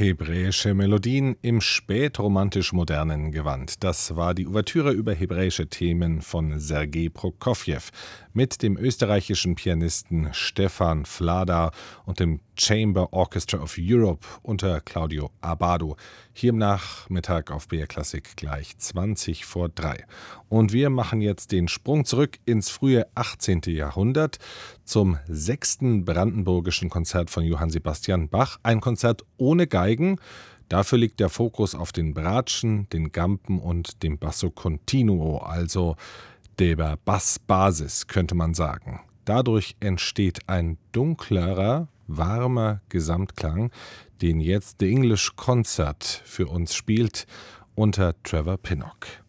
Hebräische Melodien im spätromantisch-modernen Gewand. Das war die Ouvertüre über hebräische Themen von Sergei Prokofjew mit dem österreichischen Pianisten Stefan Flada und dem Chamber Orchestra of Europe unter Claudio Abbado. Hier im Nachmittag auf BR Klassik gleich 20 vor 3. Und wir machen jetzt den Sprung zurück ins frühe 18. Jahrhundert zum 6. Brandenburgischen Konzert von Johann Sebastian Bach. Ein Konzert ohne Geigen. Dafür liegt der Fokus auf den Bratschen, den Gampen und dem Basso Continuo, also der Bassbasis, könnte man sagen. Dadurch entsteht ein dunklerer, warmer Gesamtklang, den jetzt The English Concert für uns spielt unter Trevor Pinnock.